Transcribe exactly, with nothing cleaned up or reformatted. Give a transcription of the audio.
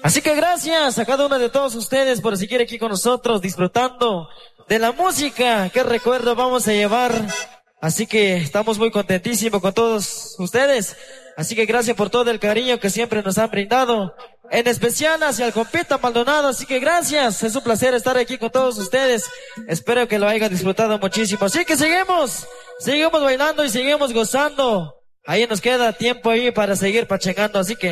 Así que gracias a cada uno de todos ustedes por seguir aquí con nosotros disfrutando de la música. Qué recuerdo vamos a llevar. Así que estamos muy contentísimos con todos ustedes. Así que gracias por todo el cariño que siempre nos han brindado. En especial hacia el compita Maldonado. Así que gracias. Es un placer estar aquí con todos ustedes. Espero que lo hayan disfrutado muchísimo. Así que seguimos. Seguimos bailando y seguimos gozando. Ahí nos queda tiempo ahí para seguir pachengando. Así que